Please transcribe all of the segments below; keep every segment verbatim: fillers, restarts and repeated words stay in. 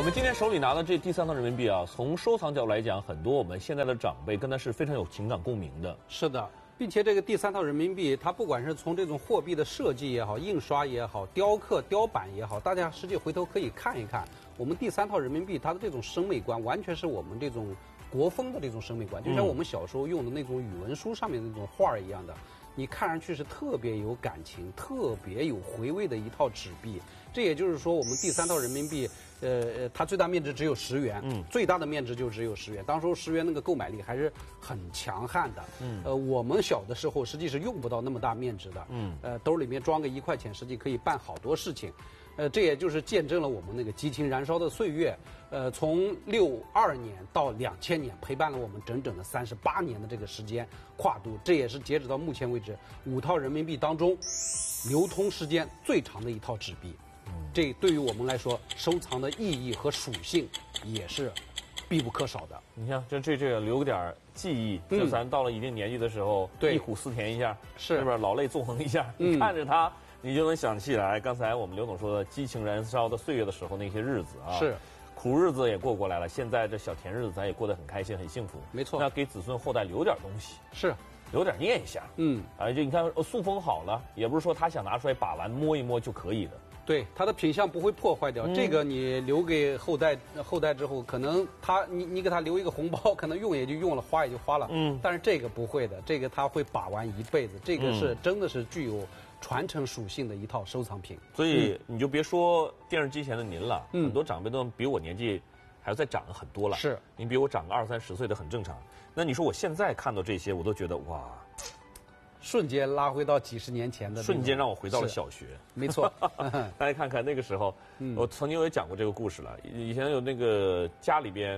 们今天手里拿的这第三套人民币啊，从收藏角度来讲，很多我们现在的长辈跟它是非常有情感共鸣的。 是的，并且这个第三套人民币，它不管是从这种货币的设计也好、印刷也好、雕刻、雕版也好，大家实际回头可以看一看，我们第三套人民币它的这种审美观，完全是我们这种国风的这种审美观，就像我们小时候用的那种语文书上面的那种画儿一样的。你看上去是特别有感情、特别有回味的一套纸币。这也就是说，我们第三套人民币，呃呃，它最大面值只有十元，嗯，最大的面值就只有十元。当时候十元那个购买力还是很强悍的，嗯，呃，我们小的时候实际是用不到那么大面值的，嗯，呃，兜里面装个一块钱，实际可以办好多事情。呃，这也就是见证了我们那个激情燃烧的岁月，呃，从六二年到两千年，陪伴了我们整整的三十八年的这个时间跨度。这也是截止到目前为止五套人民币当中流通时间最长的一套纸币。嗯，这对于我们来说，收藏的意义和属性也是必不可少的。 你看，这这这个留个点记忆，就咱到了一定年纪的时候， 对， 忆苦思甜一下， 是， 是不是老泪纵横一下？嗯，看着它。你就能想起来，刚才我们刘总说的激情燃烧的岁月的时候那些日子啊， 是， 苦日子也过过来了，现在这小甜日子咱也过得很开心很幸福。 没错， 那给子孙后代留点东西， 是， 留点念一下。嗯，啊，就你看塑封好了，也不是说他想拿出来把玩摸一摸就可以的。 对，它的品相不会破坏掉。嗯、这个你留给后代，后代之后，可能他你你给他留一个红包，可能用也就用了，花也就花了。嗯，但是这个不会的，这个他会把玩一辈子。这个是、嗯、真的是具有传承属性的一套收藏品。 所以你就别说电视机前的您了，嗯、很多长辈都比我年纪还要再长很多了。 是， 您比我长个二三十岁的很正常。那你说我现在看到这些，我都觉得哇。 瞬间拉回到几十年前的， 瞬间让我回到了小学。 没错， 大家看看那个时候，嗯、我曾经也讲过这个故事了。以前有那个家里边，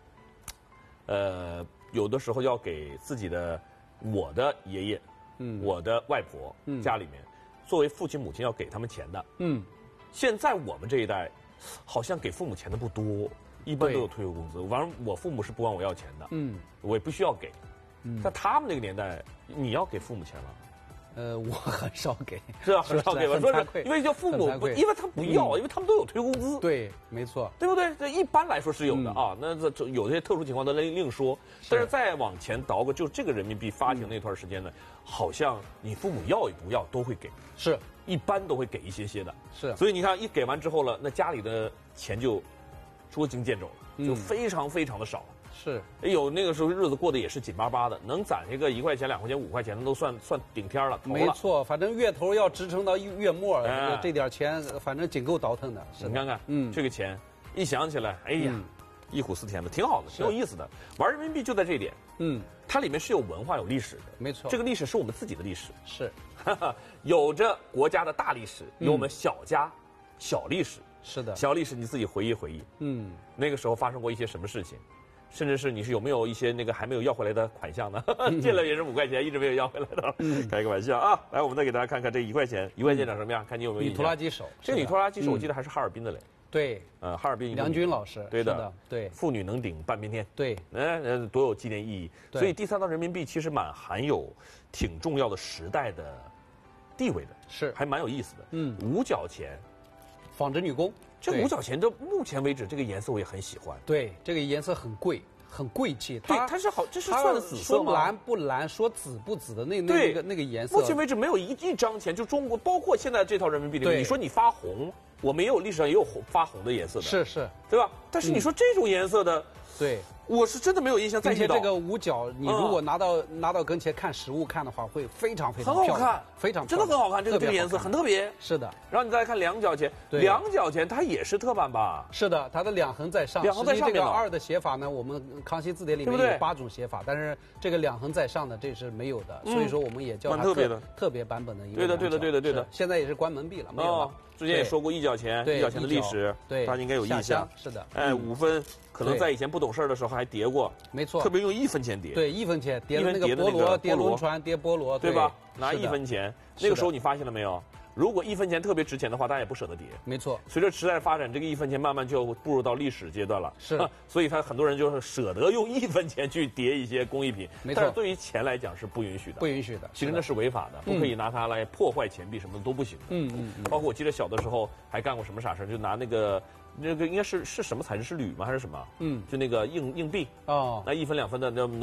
呃，有的时候要给自己的我的爷爷，嗯，我的外婆，嗯，家里面作为父亲母亲要给他们钱的，嗯，现在我们这一代好像给父母钱的不多，一般都有退休工资。反正我父母是不管我要钱的，嗯，我也不需要给。在他们那个年代，你要给父母钱吗？ 呃，我很少给， 是啊，很少给吧？说是因为叫父母不，因为他不要，嗯、因为他们都有退休工资。 对，没错， 对不对？这一般来说是有的、嗯、啊。那这有些特殊情况的另另说。但是再往前倒个，就这个人民币发行那段时间呢，嗯、好像你父母要与不要都会给， 是一般都会给一些些的。 是， 所以你看，一给完之后了，那家里的钱就捉襟见肘了，就非常非常的少了。 是， 有那个时候日子过得也是紧巴巴的，能攒一个一块钱、两块钱、五块钱，那都算算顶天了。 没错，反正月头要支撑到月末，哎、这点钱反正仅够倒腾的。 你看看，嗯，这个钱一想起来，哎呀，嗯、忆苦思甜的，挺好的，挺有意思的。玩人民币就在这一点，嗯，它里面是有文化、有历史的。 没错， 这个历史是我们自己的历史， 是， 有着国家的大历史，有我们小家、嗯、小历史。 是的， 小历史你自己回忆回忆，嗯，那个时候发生过一些什么事情。甚至是你是有没有一些那个还没有要回来的款项呢？借了也是五块钱，一直没有要回来的。嗯、开个玩笑啊！来，我们再给大家看看这一块钱，一块钱长什么样？看你有没有印象？ 女拖拉机手， 这个女拖拉机手我记得还是哈尔滨的嘞。 对， 呃，哈尔滨梁军老师， 对的，对， 妇女能顶半边天， 对， 嗯、呃，多有纪念意义。所以第三套人民币其实蛮含有挺重要的时代的地位的， 是还蛮有意思的。嗯，五角钱， 纺织女工。 这五角钱，这目前为止这个颜色我也很喜欢。 对，这个颜色很贵，很贵气。 对，它是好，这是算紫色吗？ 说蓝不蓝，说紫不紫的那那个那个颜色。 目前为止没有一一张钱，就中国，包括现在这套人民币里面，你说你发红，我们也有历史上也有红发红的颜色的， 是是， 对吧？但是你说这种颜色的， 对。 我是真的没有印象再遇到。 并且这个五角，你如果拿到、嗯、拿到跟前看实物看的话，会非常非常很好看， 非常真的很好看。这个这个颜色很特别。 是的。 然后你再来看两角钱，两角钱它也是特版吧？ 是的，它的两横在上。 两横在上面。 这个二的写法呢，我们康熙字典里面有八种写法，但是这个两横在上的这是没有的，嗯、所以说我们也叫它特别的特别版本的一个。 对的，对的，对的，对的。 现在也是关门币了，没有了。哦之前也说过一角钱，一角钱的历史， 对， 大家应该有印象。 是的， 哎，五分可能在以前不懂事的时候还叠过， 没错， 特别用一分钱叠， 对，一分钱叠那个菠萝，叠轮船，叠菠萝， 对吧？拿一分钱，那个时候你发现了没有？ 如果一分钱特别值钱的话，大家也不舍得叠。 没错。 随着时代发展，这个一分钱慢慢就步入到历史阶段了。 是， 所以他很多人就是舍得用一分钱去叠一些工艺品。 没错。 但是对于钱来讲是不允许的。 不允许的。 其实那是违法的，不可以拿它来破坏钱币，什么都不行的。 嗯嗯嗯。 包括我记得小的时候还干过什么傻事，就拿那个那个应该是是什么材质？是铝吗？还是什么？嗯，就那个硬硬币。哦。那一分两分的那。